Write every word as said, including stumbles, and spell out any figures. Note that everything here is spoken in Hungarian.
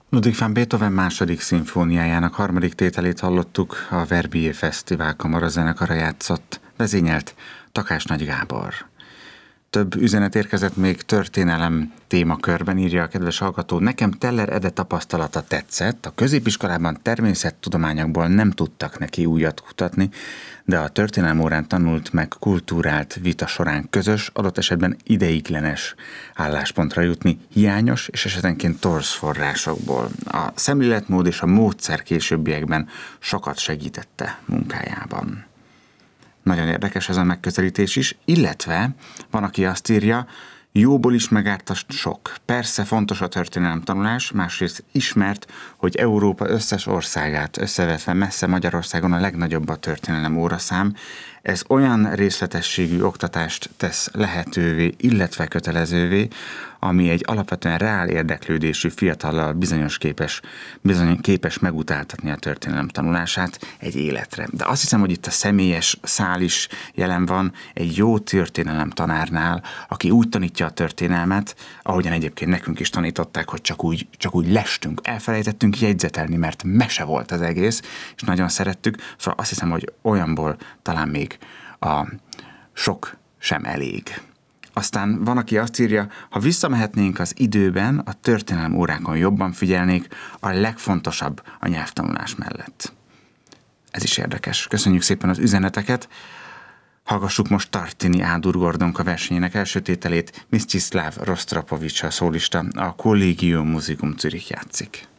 Ludwig van Beethoven második szimfóniájának harmadik tételét hallottuk, a Verbier Fesztivál kamarazenekara játszott, vezényelt Takás Nagy Gábor. Több üzenet érkezett még történelem témakörben, írja a kedves hallgató. Nekem Teller Ede tapasztalata tetszett, a középiskolában természettudományokból nem tudtak neki újat kutatni, de a történelem órán tanult meg kultúrált vita során közös, adott esetben ideiglenes álláspontra jutni, hiányos és esetenként torz forrásokból. A szemléletmód és a módszer későbbiekben sokat segítette munkájában. Nagyon érdekes ez a megközelítés is, illetve van, aki azt írja, jóból is megárt a sok. Persze fontos a történelem tanulás, másrészt ismert, hogy Európa összes országát összevetve messze Magyarországon a legnagyobb a történelem óraszám. Ez olyan részletességű oktatást tesz lehetővé, illetve kötelezővé, ami egy alapvetően reál érdeklődésű fiatallal bizonyos képes, bizony képes megutáltatni a történelem tanulását egy életre. De azt hiszem, hogy itt a személyes szál is jelen van egy jó történelem tanárnál, aki úgy tanítja a történelmet, ahogyan egyébként nekünk is tanították, hogy csak úgy, csak úgy lestünk, elfelejtettünk jegyzetelni, mert mese volt az egész, és nagyon szerettük, szóval azt hiszem, hogy olyanból talán még a sok sem elég. Aztán van, aki azt írja, ha visszamehetnénk az időben, a történelem órákon jobban figyelnék, a legfontosabb a nyelvtanulás mellett. Ez is érdekes. Köszönjük szépen az üzeneteket. Hallgassuk most Tartini Ádur Gordonka versenyének első tételét, Msztyiszláv Rostropovics a szólista, a Collegium Musicum Zürich játszik.